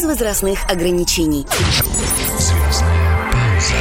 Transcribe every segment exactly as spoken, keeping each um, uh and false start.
возрастных ограничений. Звездная пауза.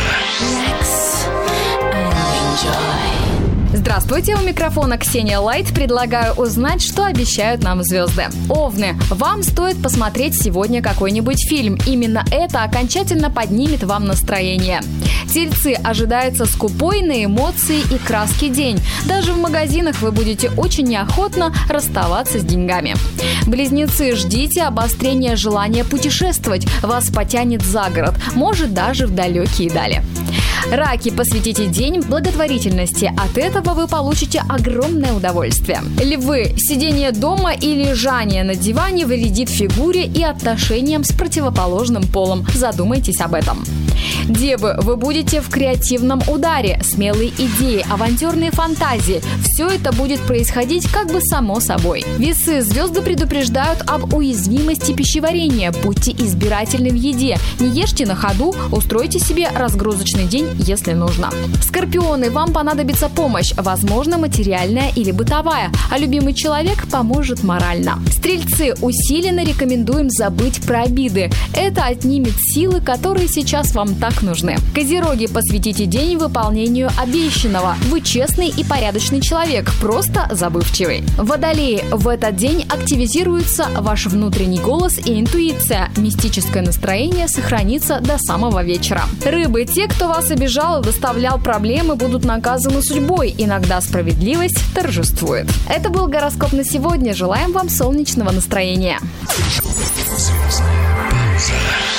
Здравствуйте, у микрофона Ксения Лайт. Предлагаю узнать, что обещают нам звезды. Овны, вам стоит посмотреть сегодня какой-нибудь фильм. Именно это окончательно поднимет вам настроение. Тельцы, ожидается скупой на эмоции и краски день. Даже в магазинах вы будете очень неохотно расставаться с деньгами. Близнецы, ждите обострения желания путешествовать. Вас потянет за город, может даже в далекие дали. Раки, посвятите день благотворительности. От этого вы получите огромное удовольствие. Львы, сидение дома и лежание на диване вредит фигуре и отношениям с противоположным полом. Задумайтесь об этом. Девы, вы будете в креативном ударе. Смелые идеи, авантюрные фантазии. Все это будет происходить как бы само собой. Весы, звезды предупреждают об уязвимости пищеварения. Будьте избирательны в еде. Не ешьте на ходу, устройте себе разгрузочный день, если нужно. Скорпионы, вам понадобится помощь, возможно, материальная или бытовая, а любимый человек поможет морально. Стрельцы, усиленно рекомендуем забыть про обиды. Это отнимет силы, которые сейчас вам так нужны. Козероги, посвятите день выполнению обещанного. Вы честный и порядочный человек, просто забывчивый. Водолеи, в этот день активизируется ваш внутренний голос и интуиция. Мистическое настроение сохранится до самого вечера. Рыбы, те, кто вас обижал и доставлял проблемы, будут наказаны судьбой. Иногда справедливость торжествует. Это был гороскоп на сегодня. Желаем вам солнечного настроения. Звездная пауза.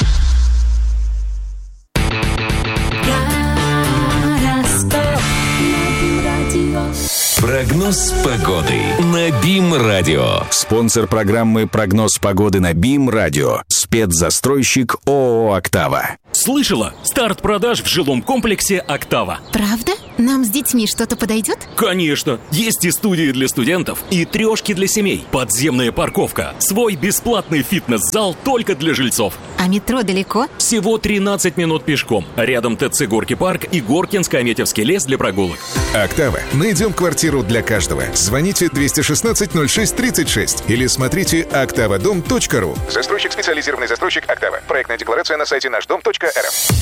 Прогноз погоды на БИМ-радио. Спонсор программы «Прогноз погоды» на БИМ-радио. Спецзастройщик ООО «Октава». Слышала? Старт продаж в жилом комплексе «Октава». Правда? Нам с детьми что-то подойдет? Конечно! Есть и студии для студентов, и трешки для семей. Подземная парковка. Свой бесплатный фитнес-зал только для жильцов. А метро далеко? Всего тринадцать минут пешком. Рядом ТЦ «Горки парк» и Горкинско-Аметьевский лес для прогулок. «Октава». Найдем квартиру для каждого. Звоните двести шестнадцать ноль шесть тридцать шесть или смотрите октавадом точка ру. Застройщик, специализированный застройщик «Октава». Проектная декларация на сайте наш дом точка эр эф.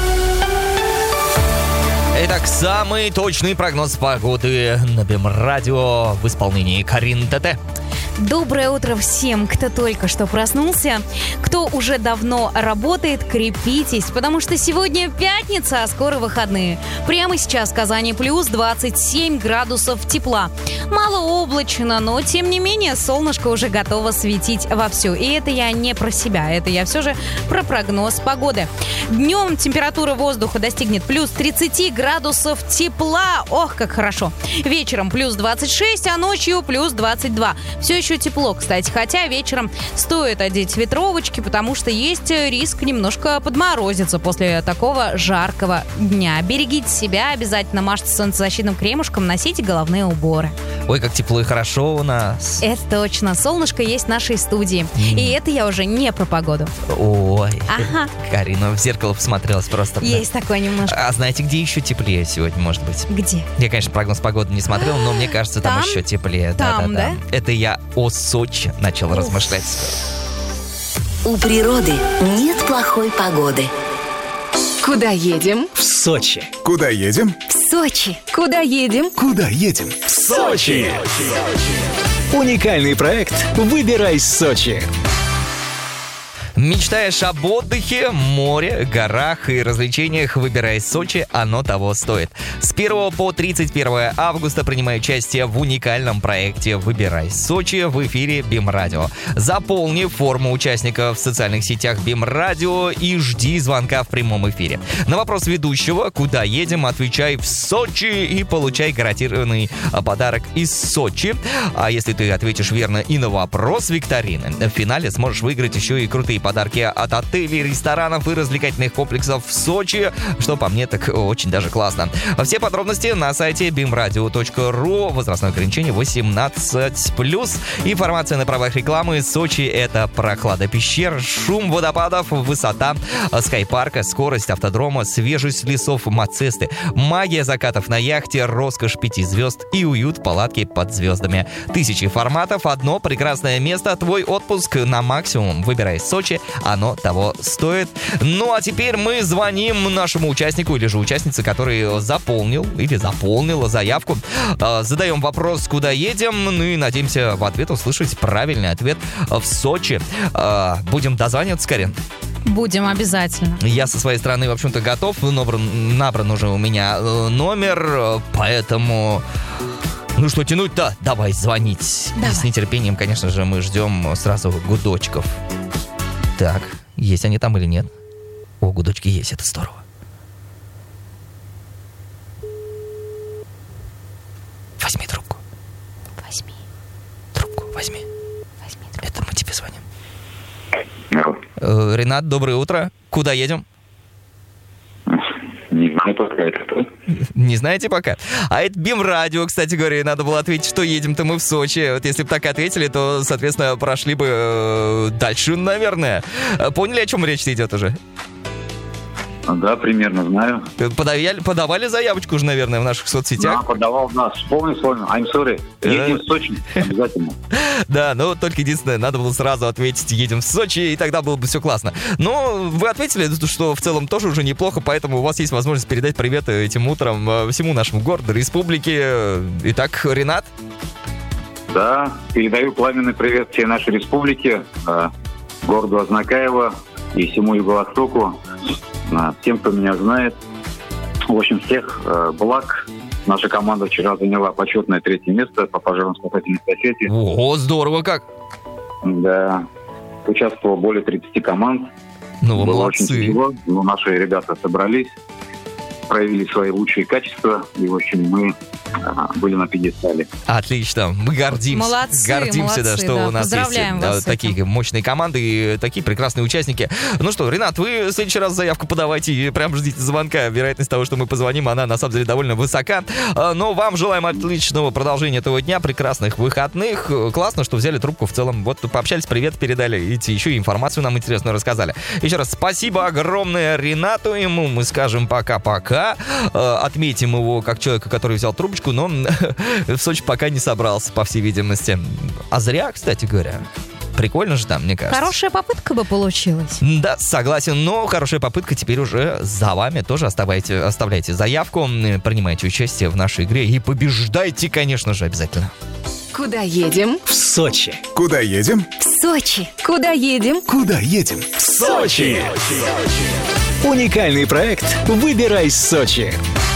Итак, самый точный прогноз погоды на БИМ-радио в исполнении Карин ТТ. Доброе утро всем, кто только что проснулся, кто уже давно работает, крепитесь, потому что сегодня пятница, а скоро выходные. Прямо сейчас в Казани плюс двадцать семь градусов тепла. Малооблачно, но тем не менее солнышко уже готово светить вовсю. И это я не про себя, это я все же про прогноз погоды. Днем температура воздуха достигнет плюс тридцать градусов тепла. Ох, как хорошо. Вечером плюс двадцать шесть, а ночью плюс двадцать два. Все еще тепло, кстати, хотя вечером стоит одеть ветровочки, потому что есть риск немножко подморозиться после такого жаркого дня. Берегите себя, обязательно мажьте солнцезащитным кремушком, носите головные уборы. Ой, как тепло и хорошо у нас. Это точно. Солнышко есть в нашей студии. Mm. И это я уже не про погоду. Ой, ага. Карина в зеркало посмотрелась просто. Есть да. такое немножко. А знаете, где еще теплее сегодня, может быть? Где? Я, конечно, прогноз погоды не смотрел, но мне кажется, там, там? еще теплее. Там, да, да, да? Это я о Сочи начал Уф. размышлять. У природы нет плохой погоды. Куда едем? В Сочи. Куда едем? В Сочи. Куда едем? Куда едем? В Сочи. Уникальный проект «Выбирай Сочи». Мечтаешь об отдыхе, море, горах и развлечениях? Выбирай Сочи, оно того стоит. С первого по тридцать первое августа принимай участие в уникальном проекте «Выбирай Сочи» в эфире БИМ-радио. Заполни форму участника в социальных сетях БИМ-радио и жди звонка в прямом эфире. На вопрос ведущего «Куда едем?» отвечай «В Сочи» и получай гарантированный подарок из Сочи. А если ты ответишь верно и на вопрос викторины, в финале сможешь выиграть еще и крутые подарки. Подарки от отелей, ресторанов и развлекательных комплексов в Сочи, что по мне так очень даже классно. Все подробности на сайте бим радио точка ру. Возрастное ограничение восемнадцать плюс. Информация на правах рекламы. Сочи — это прохлада пещер, шум водопадов, высота скайпарка, скорость автодрома, свежесть лесов Мацесты, магия закатов на яхте, роскошь пяти звезд и уют палатки под звездами. Тысячи форматов, одно прекрасное место, твой отпуск на максимум. Выбирай Сочи. Сочи, оно того стоит. Ну, а теперь мы звоним нашему участнику или же участнице, который заполнил или заполнила заявку. Задаем вопрос, куда едем, ну и надеемся в ответ услышать правильный ответ в Сочи. Будем дозваниваться, Карин? Будем обязательно. Я со своей стороны, в общем-то, готов. Набран, набран уже у меня номер, поэтому... Ну что тянуть-то? Давай звонить. Давай. И с нетерпением, конечно же, мы ждем сразу гудочков. Так, есть они там или нет? О, гудочки есть, это здорово. Возьми трубку. Возьми. Трубку возьми. Возьми трубку. Это мы тебе звоним. Народ. Э, Ренат, доброе утро. Куда едем? Не знаю пока, это кто? Не знаете пока? А это БИМ-радио, кстати говоря, и надо было ответить, что едем-то мы в Сочи. Вот если бы так ответили, то, соответственно, прошли бы э, дальше, наверное. Поняли, о чем речь идет уже? Да, примерно знаю. Подавали, подавали заявочку уже, наверное, в наших соцсетях? Да, подавал, да. Вспомнил, вспомнил. I'm sorry. Едем в Сочи, обязательно. Да, ну только единственное, надо было сразу ответить, едем в Сочи, и тогда было бы все классно. Но вы ответили, что в целом тоже уже неплохо, поэтому у вас есть возможность передать привет этим утром всему нашему городу, республике. Итак, Ренат? Да, передаю пламенный привет всей нашей республике, городу Азнакаево и всему Юго-Востоку, всем, кто меня знает. В общем, всех благ. Наша команда вчера заняла почетное третье место по пожарно-спасательной эстафете. Ого, здорово как! Да, участвовало более тридцати команд. Ну, вы Было молодцы. очень тяжело, но наши ребята собрались, проявили свои лучшие качества, и, в общем, мы ага, были на пьедестале. Отлично, мы гордимся. Молодцы, гордимся, молодцы, да, что да. у нас есть Поздравляем да, вас с такие этим. мощные команды и такие прекрасные участники. Ну что, Ренат, вы в следующий раз заявку подавайте и прям ждите звонка. Вероятность того, что мы позвоним, она на самом деле довольно высока. Но вам желаем отличного продолжения этого дня, прекрасных выходных. Классно, что взяли трубку в целом. Вот пообщались, привет передали, и еще и информацию нам интересную рассказали. Еще раз спасибо огромное Ренату. Ему мы скажем пока-пока. Отметим его как человека, который взял трубочку, но в Сочи пока не собрался, по всей видимости. А зря, кстати говоря. Прикольно же там, мне кажется. Хорошая попытка бы получилась. Да, согласен, но хорошая попытка теперь уже за вами. Тоже оставляйте, оставляйте заявку, принимайте участие в нашей игре и побеждайте, конечно же, обязательно. Куда едем? В Сочи. Куда едем? В Сочи. Куда едем? Куда едем? В Сочи. Уникальный проект «Выбирай Сочи».